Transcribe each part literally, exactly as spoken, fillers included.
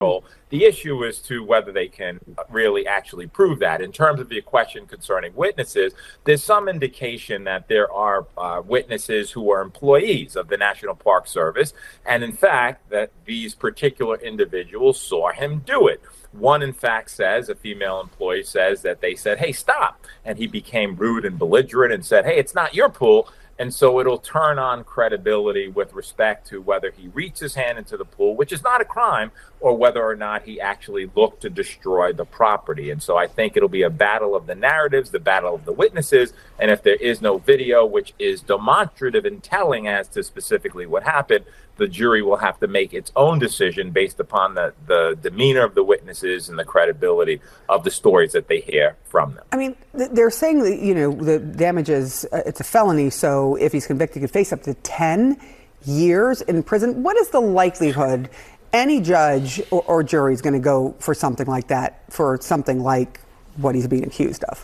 The issue is to whether they can really actually prove that. In terms of your question concerning witnesses, there's some indication that there are uh, witnesses who are employees of the National Park Service, and in fact, that these particular individuals saw him do it. One, in fact, says, a female employee says that they said, "Hey, stop." And he became rude and belligerent and said, "Hey, it's not your pool." And so it'll turn on credibility with respect to whether he reached his hand into the pool, which is not a crime, or whether or not he actually looked to destroy the property. And so I think it'll be a battle of the narratives, the battle of the witnesses. And if there is no video, which is demonstrative and telling as to specifically what happened, the jury will have to make its own decision based upon the, the demeanor of the witnesses and the credibility of the stories that they hear from them. I mean, they're saying that, you know, the damages, uh, it's a felony, so if he's convicted, he could face up to ten years in prison. What is the likelihood any judge or, or jury is going to go for something like that, for something like what he's being accused of?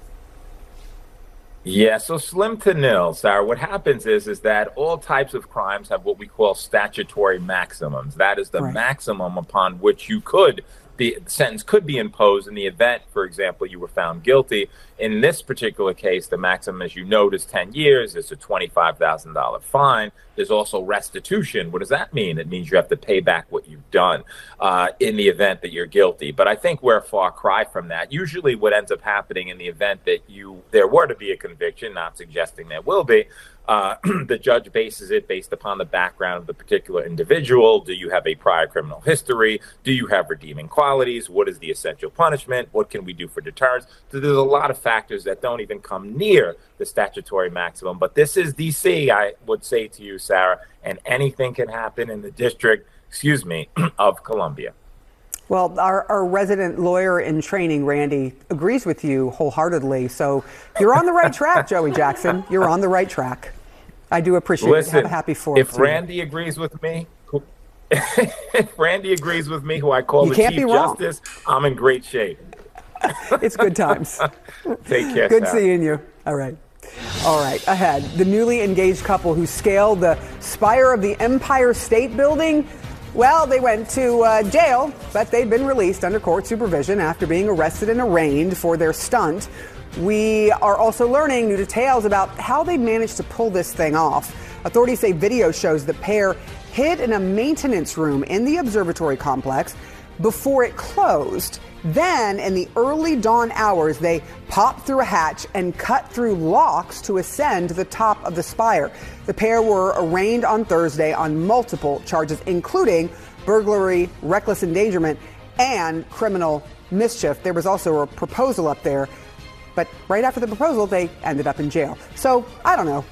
Yeah, so slim to nil, Sarah. What happens is is that all types of crimes have what we call statutory maximums. That is the right. maximum upon which you could the sentence could be imposed in the event, for example, you were found guilty. In this particular case, the maximum, as you note, is ten years. It's a twenty-five thousand dollars fine. There's also restitution. What does that mean? It means you have to pay back what you've done uh, in the event that you're guilty. But I think we're a far cry from that. Usually what ends up happening in the event that you there were to be a conviction, not suggesting there will be, Uh, the judge bases it based upon the background of the particular individual. Do you have a prior criminal history? Do you have redeeming qualities? What is the essential punishment? What can we do for deterrence? So there's a lot of factors that don't even come near the statutory maximum. But this is D C, I would say to you, Sarah, and anything can happen in the District, excuse me, of Columbia. Well, our, our resident lawyer in training, Randy, agrees with you wholeheartedly. So you're on the right track, Joey Jackson. You're on the right track. I do appreciate Listen, it. Have a happy fourth. If Randy agrees with me, who, if Randy agrees with me, who I call you the can't Chief be wrong. Justice, I'm in great shape. It's good times. Take care, Good Sarah. seeing you. All right. All right. Ahead, the newly engaged couple who scaled the spire of the Empire State Building. Well, they went to uh, jail, but they've been released under court supervision after being arrested and arraigned for their stunt. We are also learning new details about how they managed to pull this thing off. Authorities say video shows the pair hid in a maintenance room in the observatory complex before it closed. Then, in the early dawn hours, they popped through a hatch and cut through locks to ascend to the top of the spire. The pair were arraigned on Thursday on multiple charges, including burglary, reckless endangerment, and criminal mischief. There was also a proposal up there, but right after the proposal, they ended up in jail. So, I don't know.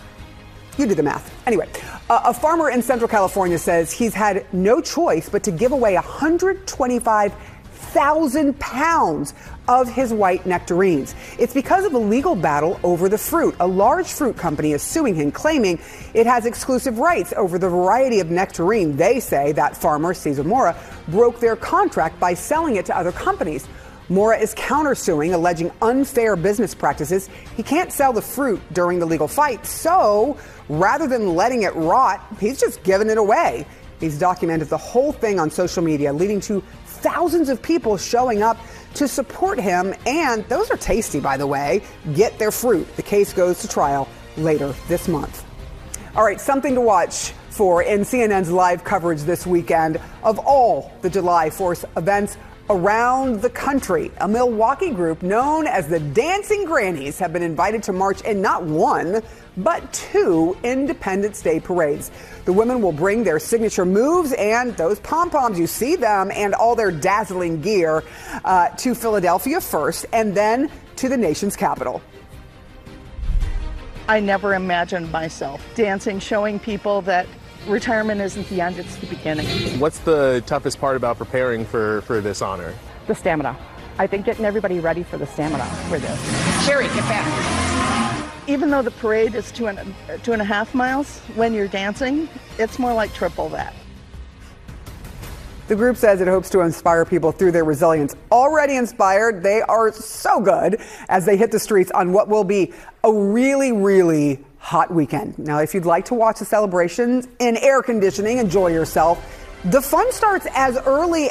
You do the math. Anyway, uh, a farmer in Central California says he's had no choice but to give away one hundred twenty-five thousand pounds of his white nectarines. It's because of a legal battle over the fruit. A large fruit company is suing him, claiming it has exclusive rights over the variety of nectarine. They say that farmer, Cesar Mora, broke their contract by selling it to other companies. Mora is countersuing, alleging unfair business practices. He can't sell the fruit during the legal fight, so rather than letting it rot, he's just giving it away. He's documented the whole thing on social media, leading to thousands of people showing up to support him. And those are tasty, by the way. Get their fruit. The case goes to trial later this month. All right, something to watch for in C N N's live coverage this weekend of all the July fourth events around the country. A Milwaukee group known as the Dancing Grannies have been invited to march in not one, but two Independence Day parades. The women will bring their signature moves and those pom-poms, you see them, and all their dazzling gear uh, to Philadelphia first, and then to the nation's capital. I never imagined myself dancing, showing people that retirement isn't the end, it's the beginning. What's the toughest part about preparing for, for this honor? The stamina. I think getting everybody ready for the stamina for this. Sherry, get back. Even though the parade is two and, two and a half miles, when you're dancing, it's more like triple that. The group says it hopes to inspire people through their resilience. Already inspired, they are so good as they hit the streets on what will be a really, really hot weekend. Now, if you'd like to watch the celebrations in air conditioning, enjoy yourself, The fun starts as early